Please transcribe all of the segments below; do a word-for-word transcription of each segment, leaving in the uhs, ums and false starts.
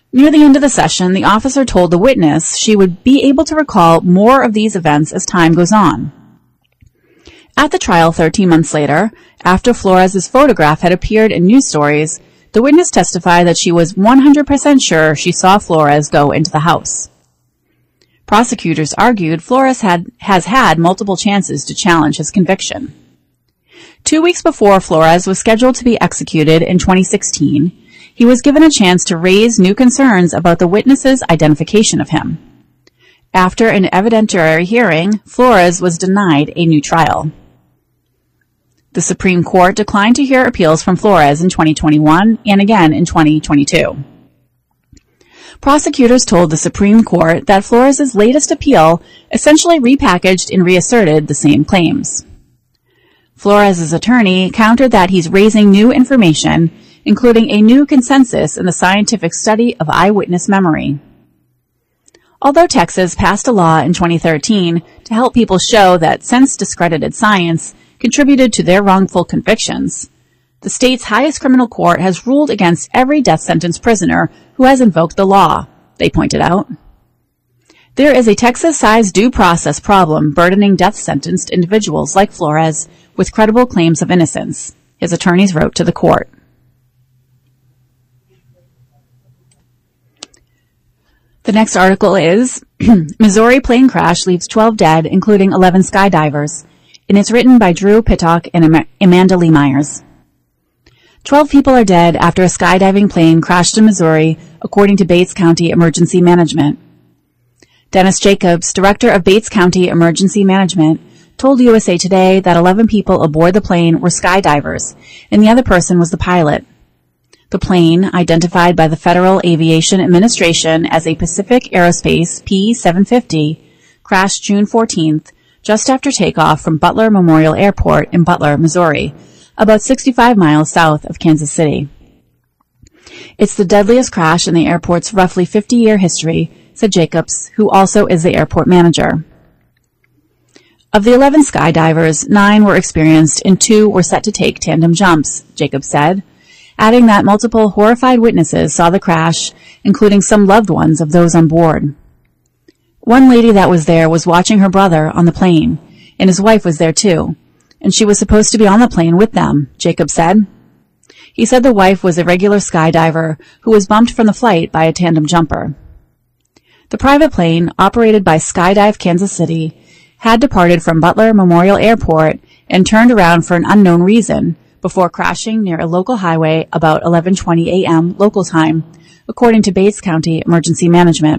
Near the end of the session, the officer told the witness she would be able to recall more of these events as time goes on. At the trial thirteen months later, after Flores' photograph had appeared in news stories, the witness testified that she was one hundred percent sure she saw Flores go into the house. Prosecutors argued Flores had, has had multiple chances to challenge his conviction. Two weeks before Flores was scheduled to be executed in twenty sixteen, he was given a chance to raise new concerns about the witness's identification of him. After an evidentiary hearing, Flores was denied a new trial. The Supreme Court declined to hear appeals from Flores in twenty twenty-one and again in twenty twenty-two. Prosecutors told the Supreme Court that Flores' latest appeal essentially repackaged and reasserted the same claims. Flores' attorney countered that he's raising new information, including a new consensus in the scientific study of eyewitness memory. Although Texas passed a law in twenty thirteen to help people show that sense-discredited science contributed to their wrongful convictions, the state's highest criminal court has ruled against every death sentence prisoner who has invoked the law, they pointed out. There is a Texas-sized due process problem burdening death-sentenced individuals like Flores with credible claims of innocence, his attorneys wrote to the court. The next article is, Missouri plane crash leaves twelve dead, including eleven skydivers, and it's written by Drew Pittock and Am- Amanda Lee Myers. Twelve people are dead after a skydiving plane crashed in Missouri, according to Bates County Emergency Management. Dennis Jacobs, director of Bates County Emergency Management, told U S A Today that eleven people aboard the plane were skydivers, and the other person was the pilot. The plane, identified by the Federal Aviation Administration as a Pacific Aerospace P seven fifty, crashed June fourteenth, just after takeoff from Butler Memorial Airport in Butler, Missouri, about sixty-five miles south of Kansas City. It's the deadliest crash in the airport's roughly fifty-year history, said Jacobs, who also is the airport manager. Of the eleven skydivers, nine were experienced and two were set to take tandem jumps, Jacobs said, adding that multiple horrified witnesses saw the crash, including some loved ones of those on board. One lady that was there was watching her brother on the plane, and his wife was there too, and she was supposed to be on the plane with them, Jacobs said. He said the wife was a regular skydiver who was bumped from the flight by a tandem jumper. The private plane, operated by Skydive Kansas City, had departed from Butler Memorial Airport and turned around for an unknown reason before crashing near a local highway about eleven twenty a.m. local time, according to Bates County Emergency Management.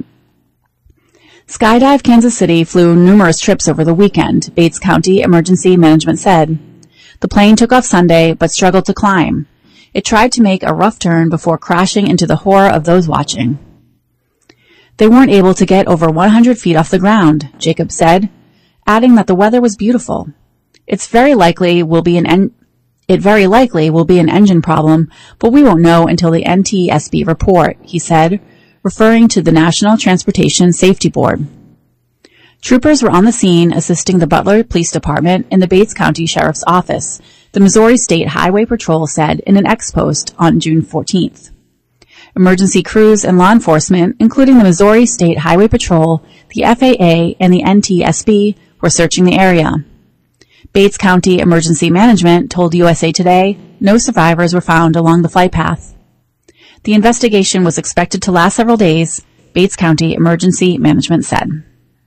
Skydive Kansas City flew numerous trips over the weekend, Bates County Emergency Management said. The plane took off Sunday but struggled to climb. It tried to make a rough turn before crashing into the horror of those watching. They weren't able to get over one hundred feet off the ground, Jacobs said, adding that the weather was beautiful. It's very likely will be an en- It very likely will be an engine problem, but we won't know until the N T S B report, he said, referring to the National Transportation Safety Board. Troopers were on the scene assisting the Butler Police Department and the Bates County Sheriff's Office, the Missouri State Highway Patrol said in an ex-post on June fourteenth. Emergency crews and law enforcement, including the Missouri State Highway Patrol, the F A A, and the N T S B, were searching the area. Bates County Emergency Management told U S A Today no survivors were found along the flight path. The investigation was expected to last several days, Bates County Emergency Management said.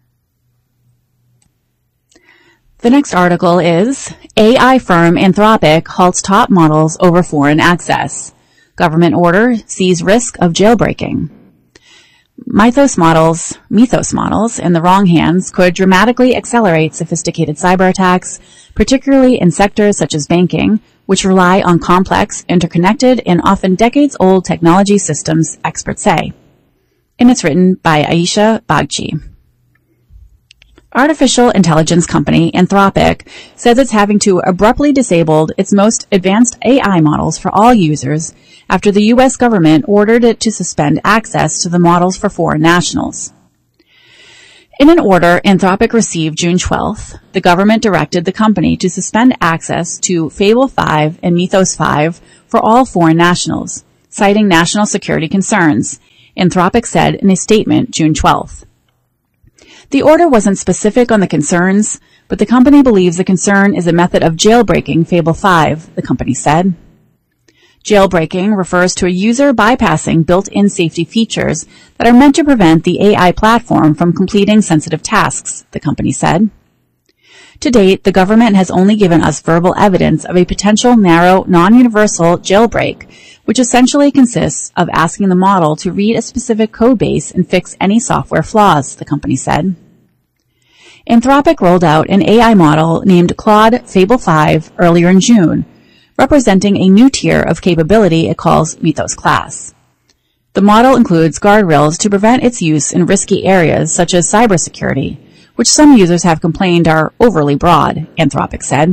The next article is, A I firm Anthropic halts top models over foreign access. Government order sees risk of jailbreaking. Mythos models, Mythos models in the wrong hands could dramatically accelerate sophisticated cyber attacks, particularly in sectors such as banking, which rely on complex, interconnected, and often decades-old technology systems, experts say. And it's written by Aisha Bagchi. Artificial intelligence company Anthropic says it's having to abruptly disable its most advanced A I models for all users after the U S government ordered it to suspend access to the models for foreign nationals. In an order Anthropic received June twelfth, the government directed the company to suspend access to Fable five and Mythos five for all foreign nationals, citing national security concerns, Anthropic said in a statement June twelfth. The order wasn't specific on the concerns, but the company believes the concern is a method of jailbreaking Fable five, the company said. Jailbreaking refers to a user bypassing built-in safety features that are meant to prevent the A I platform from completing sensitive tasks, the company said. To date, the government has only given us verbal evidence of a potential narrow, non-universal jailbreak, which essentially consists of asking the model to read a specific code base and fix any software flaws, the company said. Anthropic rolled out an A I model named Claude Fable five earlier in June, representing a new tier of capability it calls Mythos Class. The model includes guardrails to prevent its use in risky areas such as cybersecurity, which some users have complained are overly broad, Anthropic said.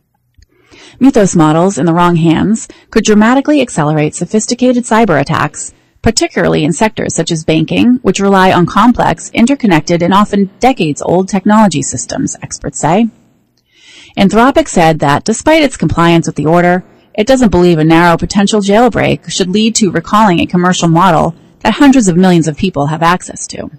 Mythos models in the wrong hands could dramatically accelerate sophisticated cyber attacks, particularly in sectors such as banking, which rely on complex, interconnected, and often decades-old technology systems, experts say. Anthropic said that despite its compliance with the order, it doesn't believe a narrow potential jailbreak should lead to recalling a commercial model that hundreds of millions of people have access to.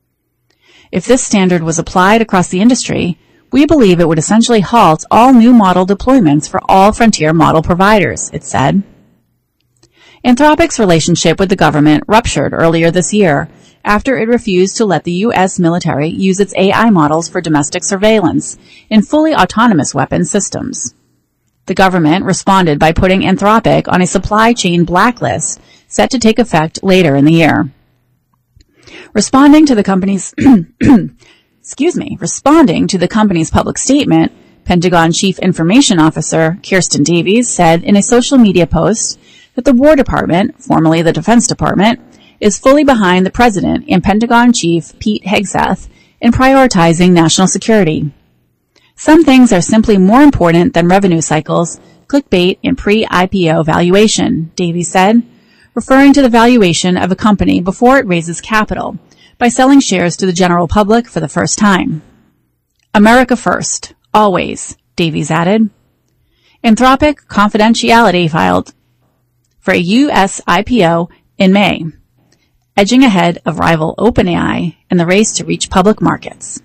If this standard was applied across the industry, we believe it would essentially halt all new model deployments for all frontier model providers, it said. Anthropic's relationship with the government ruptured earlier this year after it refused to let the U S military use its A I models for domestic surveillance in fully autonomous weapons systems. The government responded by putting Anthropic on a supply chain blacklist set to take effect later in the year. Responding to the company's excuse me, responding to the company's public statement, Pentagon Chief Information Officer Kirsten Davies said in a social media post that the War Department, formerly the Defense Department, is fully behind the President and Pentagon Chief Pete Hegseth in prioritizing national security. Some things are simply more important than revenue cycles, clickbait, and pre-I P O valuation, Davies said, referring to the valuation of a company before it raises capital by selling shares to the general public for the first time. America first, always, Davies added. Anthropic confidentiality filed for a U S I P O in May, edging ahead of rival OpenAI in the race to reach public markets.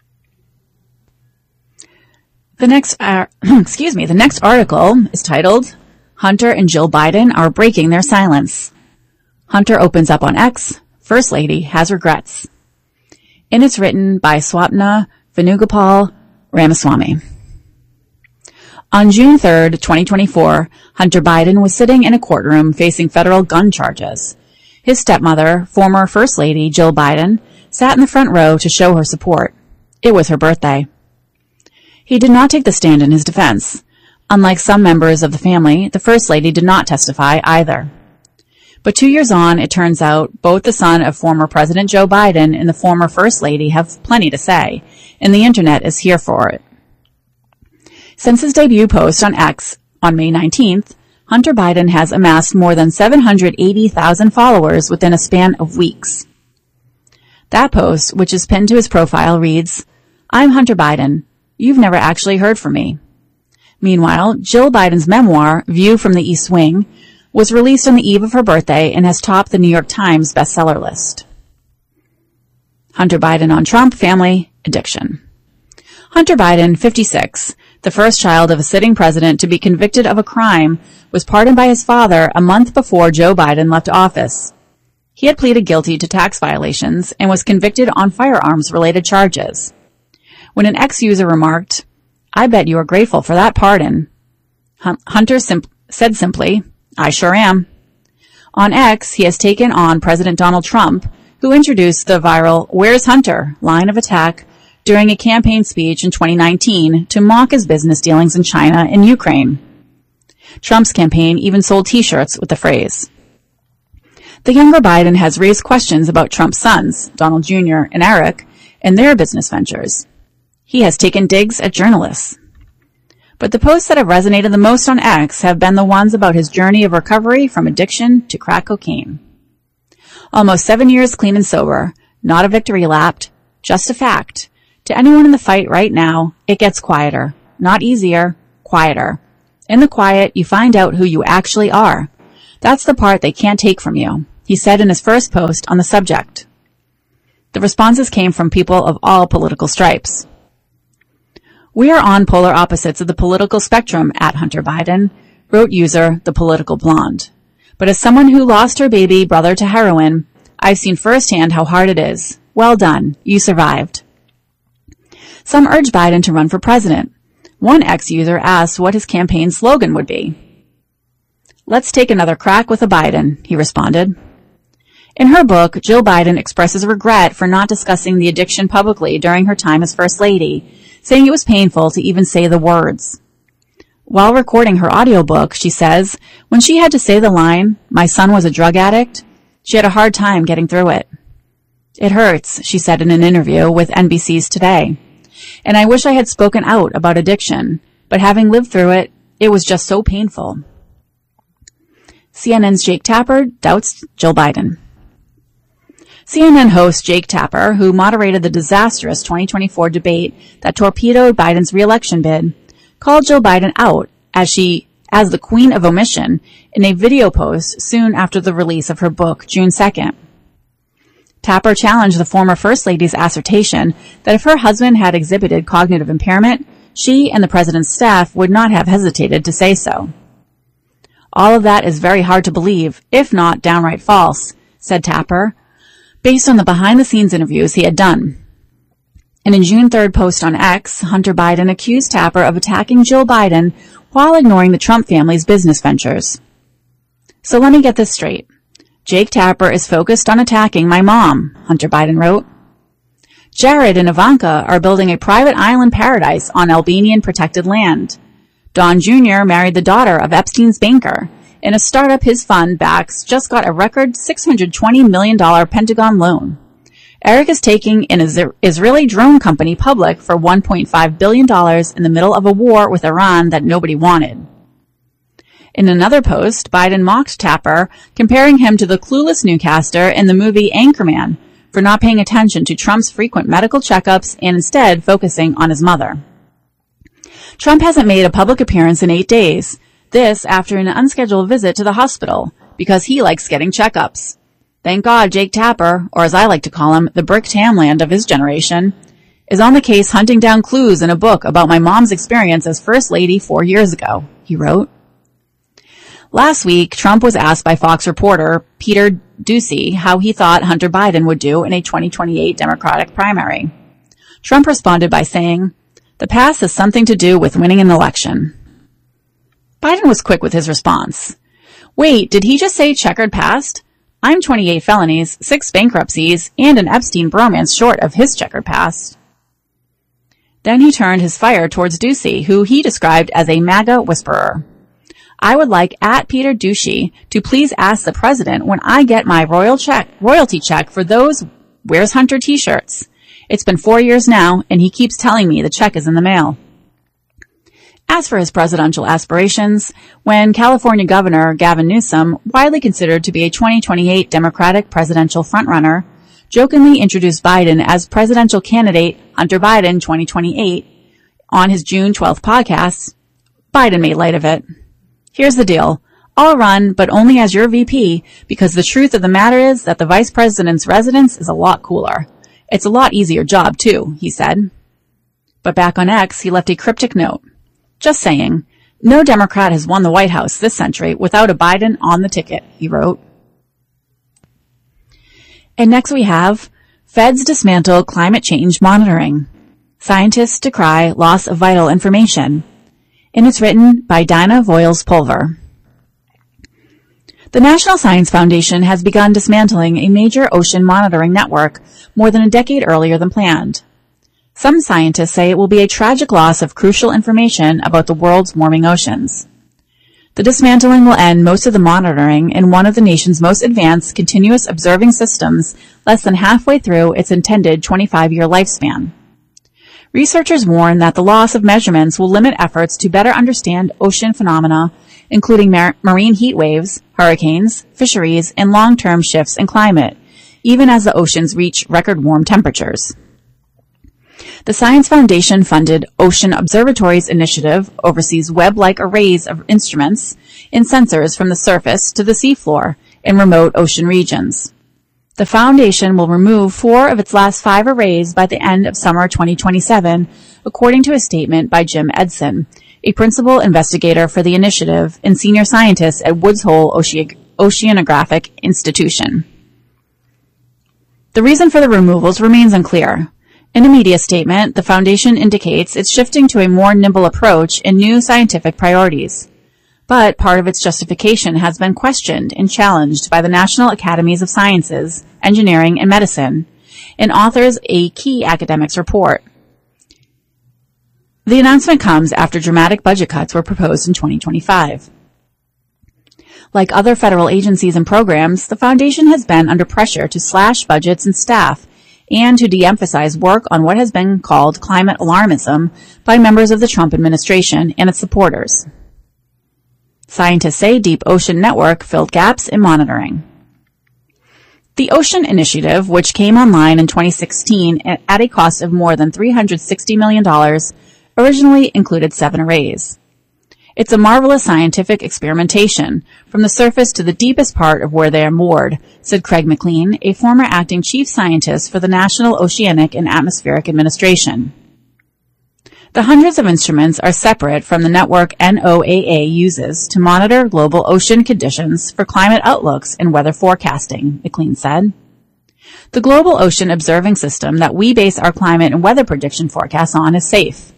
The next, uh, excuse me, the next article is titled, Hunter and Jill Biden are breaking their silence. Hunter opens up on X, First Lady has regrets. And it's written by Swapna Venugopal Ramaswamy. On June third, twenty twenty-four, Hunter Biden was sitting in a courtroom facing federal gun charges. His stepmother, former First Lady Jill Biden, sat in the front row to show her support. It was her birthday. He did not take the stand in his defense. Unlike some members of the family, the First Lady did not testify either. But two years on, it turns out both the son of former President Joe Biden and the former First Lady have plenty to say, and the internet is here for it. Since his debut post on X on May nineteenth, Hunter Biden has amassed more than seven hundred eighty thousand followers within a span of weeks. That post, which is pinned to his profile, reads, "I'm Hunter Biden. You've never actually heard from me." Meanwhile, Jill Biden's memoir, View from the East Wing, was released on the eve of her birthday and has topped the New York Times bestseller list. Hunter Biden on Trump, family, addiction. Hunter Biden, fifty-six, the first child of a sitting president to be convicted of a crime, was pardoned by his father a month before Joe Biden left office. He had pleaded guilty to tax violations and was convicted on firearms-related charges. When an ex-user remarked, "I bet you are grateful for that pardon," Hunter sim- said simply, "I sure am." On X, he has taken on President Donald Trump, who introduced the viral "Where's Hunter?" line of attack during a campaign speech in twenty nineteen to mock his business dealings in China and Ukraine. Trump's campaign even sold T-shirts with the phrase. The younger Biden has raised questions about Trump's sons, Donald Junior and Eric, and their business ventures. He has taken digs at journalists. But the posts that have resonated the most on X have been the ones about his journey of recovery from addiction to crack cocaine. Almost seven years clean and sober, not a victory lap, just a fact. To anyone in the fight right now, it gets quieter, not easier, quieter. In the quiet, you find out who you actually are. That's the part they can't take from you. he said in his first post on the subject. The responses came from people of all political stripes. "We are on polar opposites of the political spectrum at Hunter Biden," wrote user The Political Blonde. "But as someone who lost her baby brother to heroin, I've seen firsthand how hard it is. Well done. You survived." Some urged Biden to run for president. One ex-user asked what his campaign slogan would be. "Let's take another crack with a Biden," he responded. In her book, Jill Biden expresses regret for not discussing the addiction publicly during her time as First Lady, saying it was painful to even say the words. While recording her audiobook, she says, when she had to say the line, "My son was a drug addict," she had a hard time getting through it. "It hurts," she said in an interview with N B C's Today. "And I wish I had spoken out about addiction, but having lived through it, it was just so painful." C N N's Jake Tapper doubts Jill Biden. C N N host Jake Tapper, who moderated the disastrous twenty twenty-four debate that torpedoed Biden's re-election bid, called Jill Biden out as she, as the queen of omission, in a video post soon after the release of her book, June second. Tapper challenged the former First Lady's assertion that if her husband had exhibited cognitive impairment, she and the president's staff would not have hesitated to say so. "All of that is very hard to believe, if not downright false," said Tapper, based on the behind-the-scenes interviews he had done. In a June third post on X, Hunter Biden accused Tapper of attacking Jill Biden while ignoring the Trump family's business ventures. "So let me get this straight. Jake Tapper is focused on attacking my mom," Hunter Biden wrote. "Jared and Ivanka are building a private island paradise on Albanian protected land. Don Junior married the daughter of Epstein's banker, and a startup his fund backs just got a record six hundred twenty million dollars Pentagon loan. Eric is taking an Israeli drone company public for one point five billion dollars in the middle of a war with Iran that nobody wanted." In another post, Biden mocked Tapper, comparing him to the clueless newscaster in the movie Anchorman for not paying attention to Trump's frequent medical checkups and instead focusing on his mother. Trump hasn't made a public appearance in eight days, this after an unscheduled visit to the hospital, because he likes getting checkups. Thank God Jake Tapper, or as I like to call him, the Brick Tamland of his generation, is on the case hunting down clues in a book about my mom's experience as First Lady four years ago, he wrote. Last week, Trump was asked by Fox reporter Peter Doocy how he thought Hunter Biden would do in a twenty twenty-eight Democratic primary. Trump responded by saying, "The past has something to do with winning an election." Biden was quick with his response. "Wait, did he just say checkered past? I'm twenty-eight felonies, six bankruptcies, and an Epstein bromance short of his checkered past." Then he turned his fire towards Doocy, who he described as a MAGA whisperer. "I would like at Peter Doocy to please ask the president when I get my royal check, royalty check for those Where's Hunter t-shirts. It's been four years now, and he keeps telling me the check is in the mail." As for his presidential aspirations, when California Governor Gavin Newsom, widely considered to be a twenty twenty-eight Democratic presidential frontrunner, jokingly introduced Biden as presidential candidate Hunter Biden twenty twenty-eight on his June twelfth podcast, Biden made light of it. "Here's the deal. I'll run, but only as your V P, because the truth of the matter is that the vice president's residence is a lot cooler. It's a lot easier job, too," he said. But back on X, he left a cryptic note. "Just saying, no Democrat has won the White House this century without a Biden on the ticket," he wrote. And next we have, Feds dismantle climate change monitoring. Scientists decry loss of vital information. And it's written by Dinah Voiles-Pulver. The National Science Foundation has begun dismantling a major ocean monitoring network more than a decade earlier than planned. Some scientists say it will be a tragic loss of crucial information about the world's warming oceans. The dismantling will end most of the monitoring in one of the nation's most advanced continuous observing systems less than halfway through its intended twenty-five-year lifespan. Researchers warn that the loss of measurements will limit efforts to better understand ocean phenomena, including mar- marine heat waves, hurricanes, fisheries, and long-term shifts in climate, even as the oceans reach record warm temperatures. The Science Foundation-funded Ocean Observatories Initiative oversees web-like arrays of instruments and sensors from the surface to the seafloor in remote ocean regions. The foundation will remove four of its last five arrays by the end of summer twenty twenty-seven, according to a statement by Jim Edson, a principal investigator for the initiative and senior scientist at Woods Hole Ocean- Oceanographic Institution. The reason for the removals remains unclear. In a media statement, the foundation indicates it's shifting to a more nimble approach and new scientific priorities. But part of its justification has been questioned and challenged by the National Academies of Sciences, Engineering, and Medicine, and authors a key academics report. The announcement comes after dramatic budget cuts were proposed in twenty twenty-five. Like other federal agencies and programs, the foundation has been under pressure to slash budgets and staff and to de-emphasize work on what has been called climate alarmism by members of the Trump administration and its supporters. Scientists say Deep Ocean Network filled gaps in monitoring. The Ocean Initiative, which came online in twenty sixteen at a cost of more than three hundred sixty million dollars, originally included seven arrays. It's a marvelous scientific experimentation, from the surface to the deepest part of where they are moored, said Craig McLean, a former acting chief scientist for the National Oceanic and Atmospheric Administration. The hundreds of instruments are separate from the network N O A A uses to monitor global ocean conditions for climate outlooks and weather forecasting, McLean said. The Global Ocean Observing System that we base our climate and weather prediction forecasts on is safe.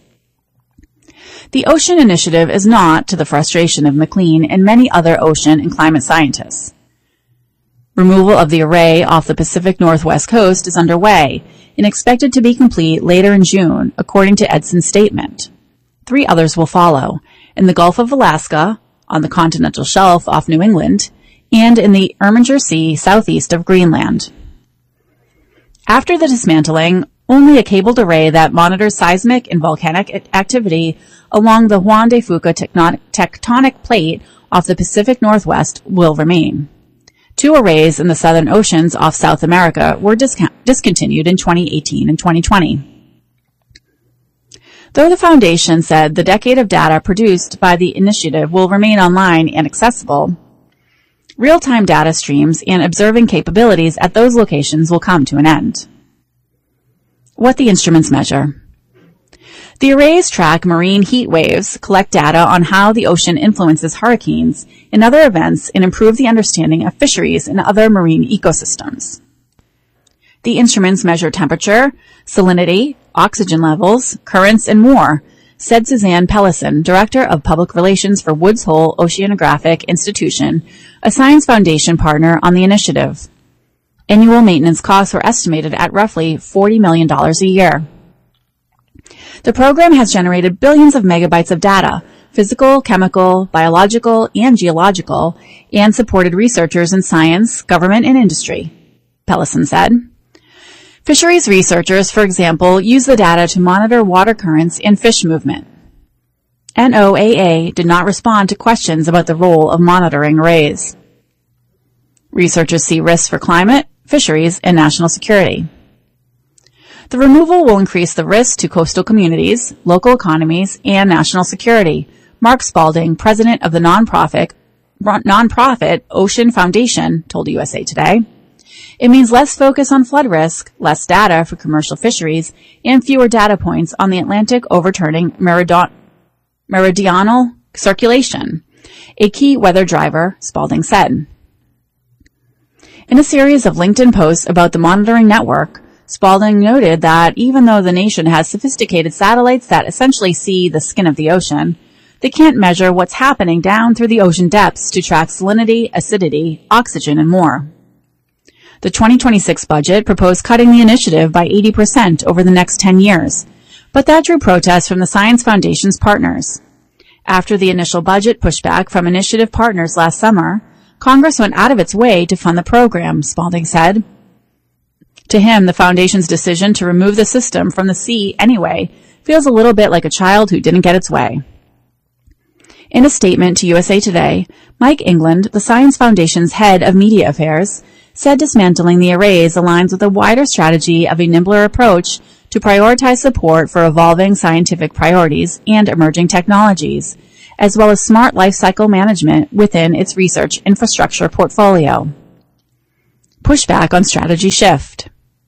The Ocean Initiative is not to the frustration of McLean and many other ocean and climate scientists. Removal of the array off the Pacific Northwest coast is underway and expected to be complete later in June, according to Edson's statement. Three others will follow, in the Gulf of Alaska, on the continental shelf off New England, and in the Irminger Sea southeast of Greenland. After the dismantling, only a cabled array that monitors seismic and volcanic activity along the Juan de Fuca tectonic plate off the Pacific Northwest will remain. Two arrays in the southern oceans off South America were discount- discontinued in twenty eighteen and twenty twenty. Though the foundation said the decade of data produced by the initiative will remain online and accessible, real-time data streams and observing capabilities at those locations will come to an end. What the instruments measure. The arrays track marine heat waves, collect data on how the ocean influences hurricanes and other events, and improve the understanding of fisheries and other marine ecosystems. The instruments measure temperature, salinity, oxygen levels, currents, and more, said Suzanne Pellison, Director of Public Relations for Woods Hole Oceanographic Institution, a Science Foundation partner on the initiative. Annual maintenance costs were estimated at roughly forty million dollars a year. The program has generated billions of megabytes of data, physical, chemical, biological, and geological, and supported researchers in science, government, and industry, Pellison said. Fisheries researchers, for example, use the data to monitor water currents and fish movement. N O A A did not respond to questions about the role of monitoring arrays. Researchers see risks for climate, fisheries, and national security. The removal will increase the risk to coastal communities, local economies, and national security, Mark Spalding, president of the nonprofit, nonprofit Ocean Foundation, told U S A Today. It means less focus on flood risk, less data for commercial fisheries, and fewer data points on the Atlantic overturning meridional circulation, a key weather driver, Spalding said. In a series of LinkedIn posts about the monitoring network, Spalding noted that even though the nation has sophisticated satellites that essentially see the skin of the ocean, they can't measure what's happening down through the ocean depths to track salinity, acidity, oxygen, and more. The twenty twenty-six budget proposed cutting the initiative by eighty percent over the next ten years, but that drew protests from the Science Foundation's partners. After the initial budget pushback from initiative partners last summer, Congress went out of its way to fund the program, Spalding said. To him, the Foundation's decision to remove the system from the sea anyway feels a little bit like a child who didn't get its way. In a statement to U S A Today, Mike England, the Science Foundation's head of media affairs, said dismantling the arrays aligns with a wider strategy of a nimbler approach to prioritize support for evolving scientific priorities and emerging technologies, as well as smart life cycle management within its research infrastructure portfolio. Pushback on strategy shift.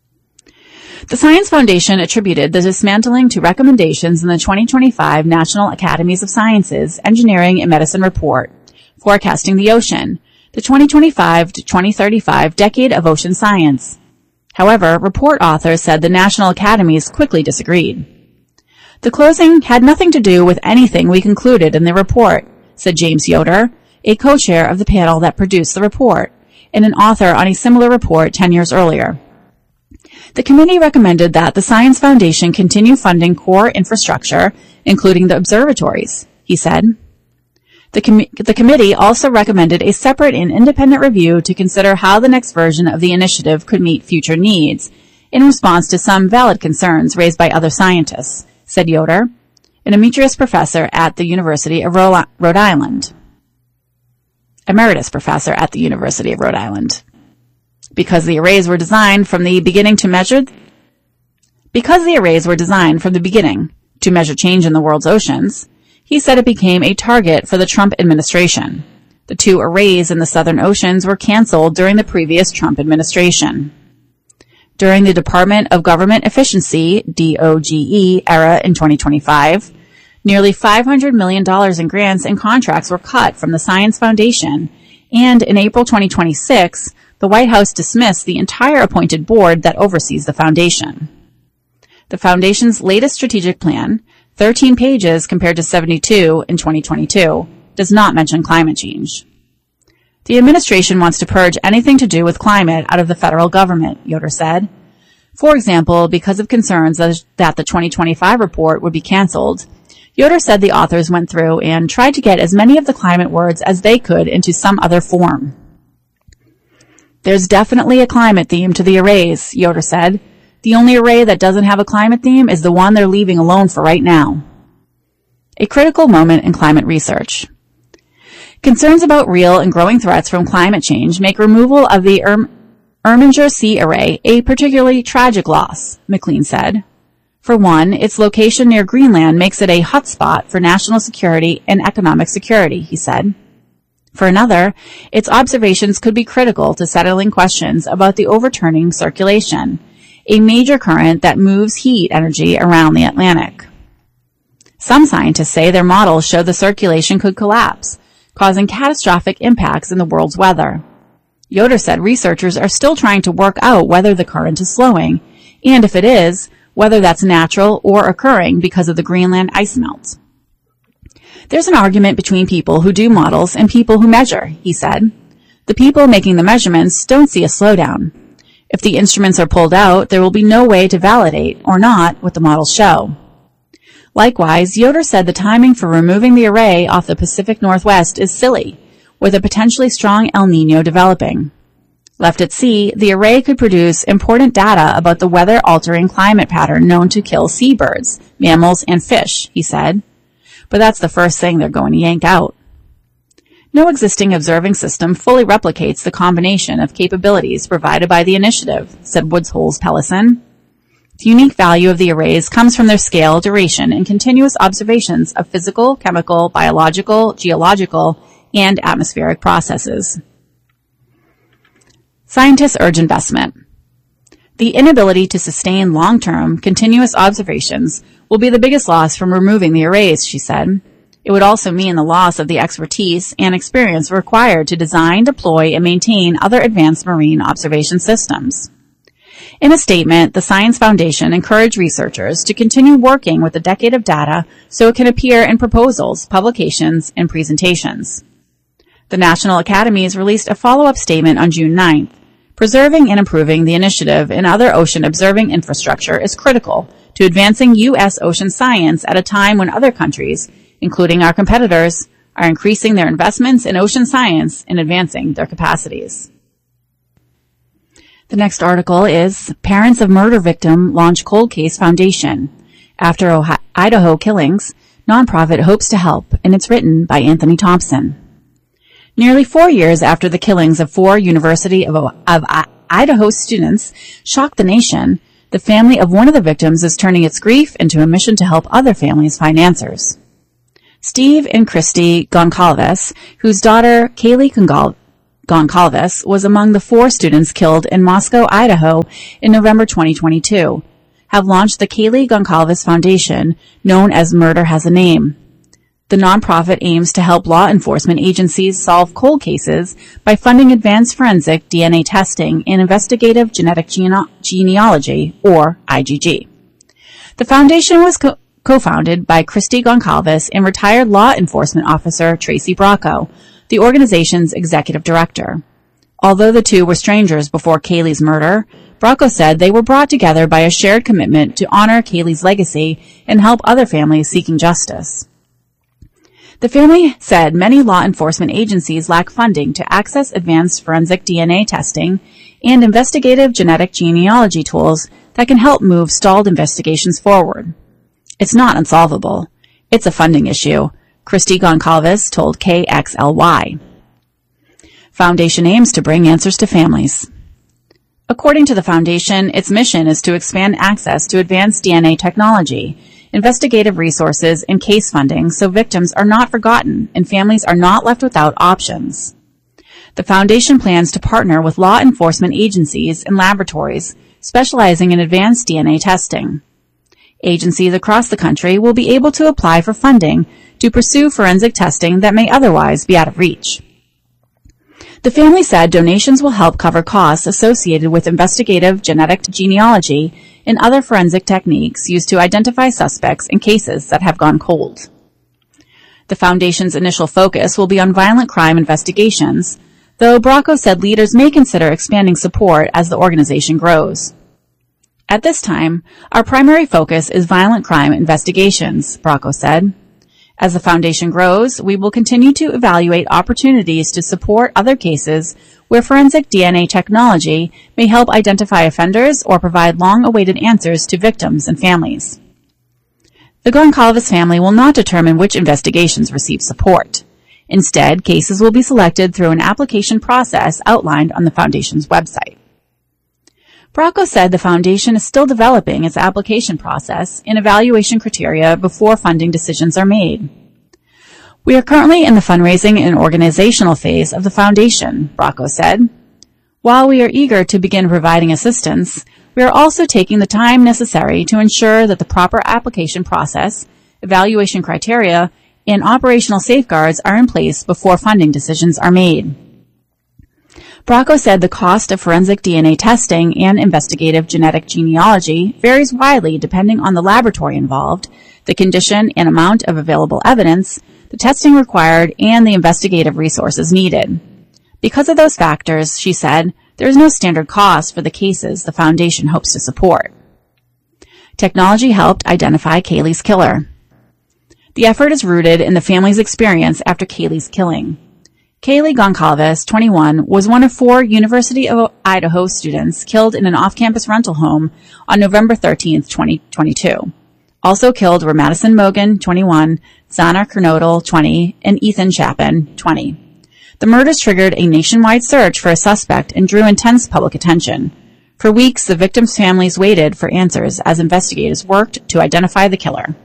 The Science Foundation attributed the dismantling to recommendations in the twenty twenty-five National Academies of Sciences, Engineering, and Medicine report, Forecasting the Ocean, the twenty twenty-five to twenty thirty-five Decade of Ocean Science. However, report authors said the National Academies quickly disagreed. The closing had nothing to do with anything we concluded in the report, said James Yoder, a co-chair of the panel that produced the report, and an author on a similar report ten years earlier. The committee recommended that the Science Foundation continue funding core infrastructure, including the observatories, he said. The, com- the committee also recommended a separate and independent review to consider how the next version of the initiative could meet future needs, in response to some valid concerns raised by other scientists, said Yoder, an emeritus professor at the University of Ro- Rhode Island. Emeritus professor at the University of Rhode Island. Because the arrays were designed from the beginning to measure, because the arrays were designed from the beginning to measure change in the world's oceans, he said it became a target for the Trump administration. The two arrays in the southern oceans were canceled during the previous Trump administration. During the Department of Government Efficiency, D O G E, era in twenty twenty-five, nearly five hundred million dollars in grants and contracts were cut from the Science Foundation, and in April twenty twenty-six, the White House dismissed the entire appointed board that oversees the foundation. The foundation's latest strategic plan, thirteen pages compared to seventy-two in twenty twenty-two, does not mention climate change. The administration wants to purge anything to do with climate out of the federal government, Yoder said. For example, because of concerns that the twenty twenty-five report would be canceled, Yoder said the authors went through and tried to get as many of the climate words as they could into some other form. There's definitely a climate theme to the arrays, Yoder said. The only array that doesn't have a climate theme is the one they're leaving alone for right now. A critical moment in climate research. Concerns about real and growing threats from climate change make removal of the Erm- Erminger Sea Array a particularly tragic loss, McLean said. For one, its location near Greenland makes it a hotspot for national security and economic security, he said. For another, its observations could be critical to settling questions about the overturning circulation, a major current that moves heat energy around the Atlantic. Some scientists say their models show the circulation could collapse, causing catastrophic impacts in the world's weather. Yoder said researchers are still trying to work out whether the current is slowing, and if it is, whether that's natural or occurring because of the Greenland ice melt. There's an argument between people who do models and people who measure, he said. The people making the measurements don't see a slowdown. If the instruments are pulled out, there will be no way to validate, or not, what the models show. Likewise, Yoder said the timing for removing the array off the Pacific Northwest is silly, with a potentially strong El Niño developing. Left at sea, the array could produce important data about the weather-altering climate pattern known to kill seabirds, mammals, and fish, he said. But that's the first thing they're going to yank out. No existing observing system fully replicates the combination of capabilities provided by the initiative, said Woods Hole's Pellison. The unique value of the arrays comes from their scale, duration, and continuous observations of physical, chemical, biological, geological, and atmospheric processes. Scientists urge investment. The inability to sustain long-term, continuous observations will be the biggest loss from removing the arrays, she said. It would also mean the loss of the expertise and experience required to design, deploy, and maintain other advanced marine observation systems. In a statement, the Science Foundation encouraged researchers to continue working with the decade of data so it can appear in proposals, publications, and presentations. The National Academies released a follow-up statement on June ninth. Preserving and improving the initiative and other ocean observing infrastructure is critical to advancing U S ocean science at a time when other countries, including our competitors, are increasing their investments in ocean science and advancing their capacities. The next article is Parents of Murder Victim Launch Cold Case Foundation. After Ohio, Idaho killings, nonprofit hopes to help, and it's written by Anthony Thompson. Nearly four years after the killings of four University of, of Idaho students shocked the nation, the family of one of the victims is turning its grief into a mission to help other families find answers. Steve and Christy Goncalves, whose daughter Kaylee Goncal- Goncalves was among the four students killed in Moscow, Idaho in November twenty twenty-two, have launched the Kaylee Goncalves Foundation, known as Murder Has a Name. The nonprofit aims to help law enforcement agencies solve cold cases by funding advanced forensic D N A testing and investigative genetic gene- genealogy, or I G G. The foundation was co- co-founded by Christy Goncalves and retired law enforcement officer Tracy Bracco, the organization's executive director. Although the two were strangers before Kaylee's murder, Bracco said they were brought together by a shared commitment to honor Kaylee's legacy and help other families seeking justice. The family said many law enforcement agencies lack funding to access advanced forensic D N A testing and investigative genetic genealogy tools that can help move stalled investigations forward. It's not unsolvable. It's a funding issue, Christy Goncalves told K X L Y. Foundation aims to bring answers to families. According to the foundation, its mission is to expand access to advanced D N A technology, investigative resources, and case funding so victims are not forgotten and families are not left without options. The foundation plans to partner with law enforcement agencies and laboratories specializing in advanced D N A testing. Agencies across the country will be able to apply for funding to pursue forensic testing that may otherwise be out of reach. The family said donations will help cover costs associated with investigative genetic genealogy and other forensic techniques used to identify suspects in cases that have gone cold. The foundation's initial focus will be on violent crime investigations, though Bracco said leaders may consider expanding support as the organization grows. At this time, our primary focus is violent crime investigations, Bracco said. As the foundation grows, we will continue to evaluate opportunities to support other cases where forensic D N A technology may help identify offenders or provide long-awaited answers to victims and families. The Goncalves family will not determine which investigations receive support. Instead, cases will be selected through an application process outlined on the foundation's website. Bracco said the foundation is still developing its application process and evaluation criteria before funding decisions are made. We are currently in the fundraising and organizational phase of the foundation, Bracco said. While we are eager to begin providing assistance, we are also taking the time necessary to ensure that the proper application process, evaluation criteria, and operational safeguards are in place before funding decisions are made. Bracco said the cost of forensic D N A testing and investigative genetic genealogy varies widely depending on the laboratory involved, the condition and amount of available evidence, the testing required, and the investigative resources needed. Because of those factors, she said, there is no standard cost for the cases the foundation hopes to support. Technology helped identify Kaylee's killer. The effort is rooted in the family's experience after Kaylee's killing. Kaylee Goncalves, twenty-one, was one of four University of Idaho students killed in an off-campus rental home on November thirteenth, twenty twenty-two. Also killed were Madison Mogen, twenty-one, Zana Kernodle, twenty, and Ethan Chapin, twenty. The murders triggered a nationwide search for a suspect and drew intense public attention. For weeks, the victims' families waited for answers as investigators worked to identify the killer.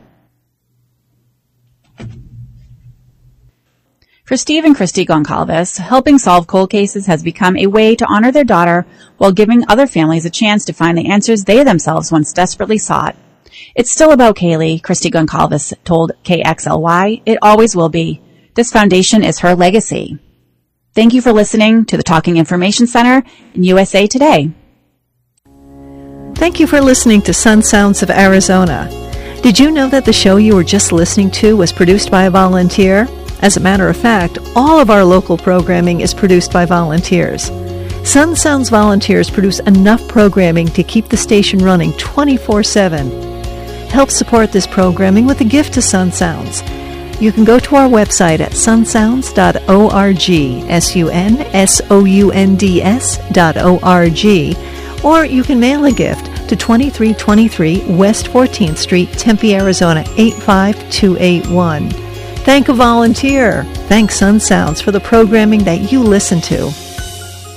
For Steve and Christy Goncalves, helping solve cold cases has become a way to honor their daughter while giving other families a chance to find the answers they themselves once desperately sought. It's still about Kaylee, Christy Goncalves told K X L Y. It always will be. This foundation is her legacy. Thank you for listening to the Talking Information Center in U S A Today. Thank you for listening to Sun Sounds of Arizona. Did you know that the show you were just listening to was produced by a volunteer? As a matter of fact, all of our local programming is produced by volunteers. Sun Sounds volunteers produce enough programming to keep the station running twenty-four seven. Help support this programming with a gift to Sun Sounds. You can go to our website at sun sounds dot org, S U N S O U N D S dot O R G, or you can mail a gift to twenty-three twenty-three West fourteenth Street, Tempe, Arizona, eight five two eight one. Thank a volunteer. Thank Sun Sounds for the programming that you listen to.